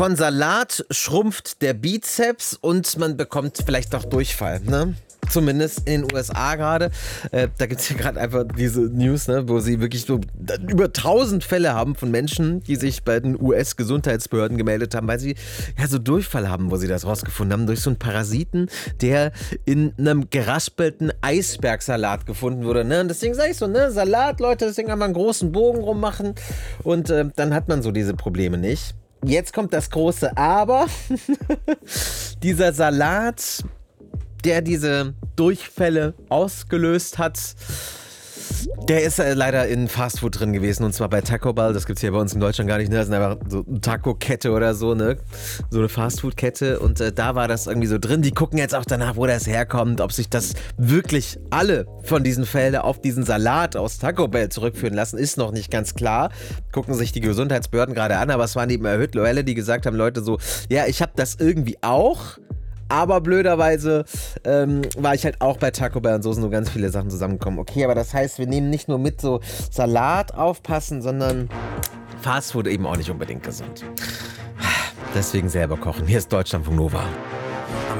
Von Salat schrumpft der Bizeps und man bekommt vielleicht doch Durchfall, ne? Zumindest in den USA gerade. Da gibt es ja gerade einfach diese News, ne, wo sie wirklich so über 1000 Fälle haben von Menschen, die sich bei den US-Gesundheitsbehörden gemeldet haben, weil sie ja so Durchfall haben, wo sie das rausgefunden haben, durch so einen Parasiten, der in einem geraspelten Eisbergsalat gefunden wurde. Ne? Und deswegen sage ich so, ne, Salat, Leute, deswegen kann man einen großen Bogen rummachen und dann hat man so diese Probleme nicht. Jetzt kommt das große Aber. Dieser Salat, der diese Durchfälle ausgelöst hat, der ist leider in Fastfood drin gewesen, und zwar bei Taco Bell. Das gibt es hier bei uns in Deutschland gar nicht, ne? Das ist einfach so eine Taco-Kette oder so, ne? So eine Fastfood-Kette, und da war das irgendwie so drin. Die gucken jetzt auch danach, wo das herkommt, ob sich das wirklich alle von diesen Fällen auf diesen Salat aus Taco Bell zurückführen lassen, ist noch nicht ganz klar. Gucken sich die Gesundheitsbehörden gerade an, aber es waren eben erhöhte Fälle, die gesagt haben, Leute so, ja, ich habe das irgendwie auch. Aber blöderweise war ich halt auch bei Taco Bell und so sind nur ganz viele Sachen zusammengekommen. Okay, aber das heißt, wir nehmen nicht nur mit so Salat aufpassen, sondern Fastfood eben auch nicht unbedingt gesund. Deswegen selber kochen. Hier ist Deutschlandfunk Nova.